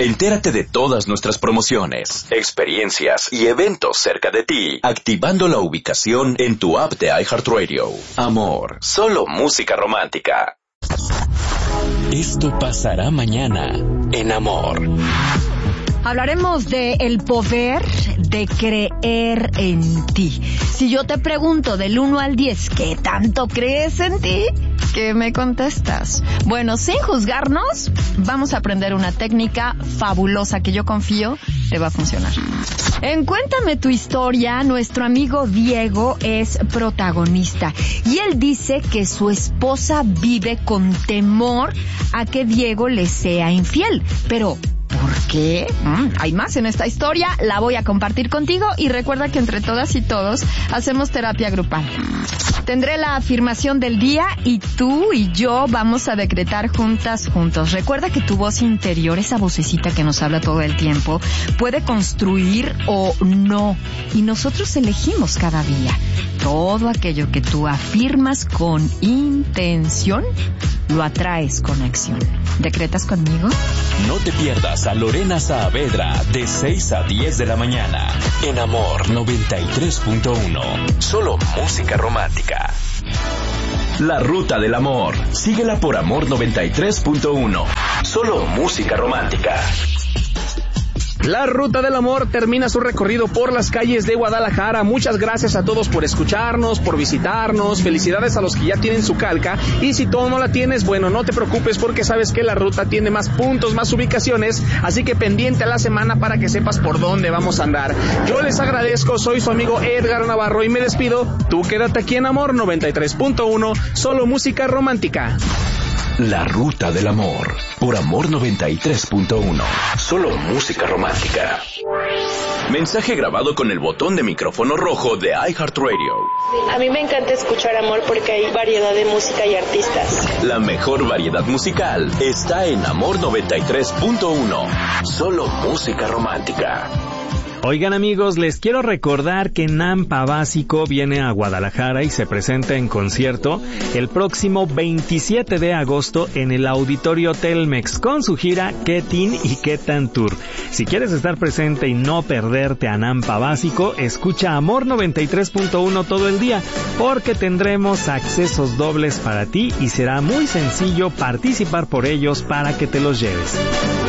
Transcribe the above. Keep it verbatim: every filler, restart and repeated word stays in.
Entérate de todas nuestras promociones, experiencias y eventos cerca de ti, activando la ubicación en tu app de iHeartRadio. Amor, solo música romántica. Esto pasará mañana en Amor. Hablaremos de el poder de creer en ti. Si yo te pregunto del uno al diez, ¿qué tanto crees en ti? ¿Qué me contestas? Bueno, sin juzgarnos, vamos a aprender una técnica fabulosa que yo confío te va a funcionar. En Cuéntame tu historia, nuestro amigo Diego es protagonista y él dice que su esposa vive con temor a que Diego le sea infiel. Pero ¿por qué? Mm, hay más en esta historia, la voy a compartir contigo y recuerda que entre todas y todos hacemos terapia grupal. Tendré la afirmación del día y tú y yo vamos a decretar juntas, juntos. Recuerda que tu voz interior, esa vocecita que nos habla todo el tiempo, puede construir o no. Y nosotros elegimos cada día. Todo aquello que tú afirmas con intención, lo atraes con acción. ¿Decretas conmigo? No te pierdas a Lorena Saavedra de seis a diez de la mañana en Amor noventa y tres punto uno. Solo música romántica. La Ruta del Amor. Síguela por Amor noventa y tres punto uno. Solo música romántica. La Ruta del Amor termina su recorrido por las calles de Guadalajara. Muchas gracias a todos por escucharnos, por visitarnos. Felicidades a los que ya tienen su calca. Y si tú no la tienes, bueno, no te preocupes porque sabes que la ruta tiene más puntos, más ubicaciones. Así que pendiente a la semana para que sepas por dónde vamos a andar. Yo les agradezco, soy su amigo Edgar Navarro y me despido. Tú quédate aquí en Amor noventa y tres punto uno, solo música romántica. La Ruta del Amor, por Amor noventa y tres punto uno. Solo música romántica. Mensaje grabado con el botón de micrófono rojo de iHeartRadio. A mí me encanta escuchar Amor porque hay variedad de música y artistas. La mejor variedad musical está en Amor noventa y tres punto uno. Solo música romántica. Oigan amigos, les quiero recordar que Nampa Básico viene a Guadalajara y se presenta en concierto el próximo veintisiete de agosto en el Auditorio Telmex con su gira ¿Qué Tin y qué tan Tour? Si quieres estar presente y no perderte a Nampa Básico, escucha Amor noventa y tres punto uno todo el día porque tendremos accesos dobles para ti y será muy sencillo participar por ellos para que te los lleves.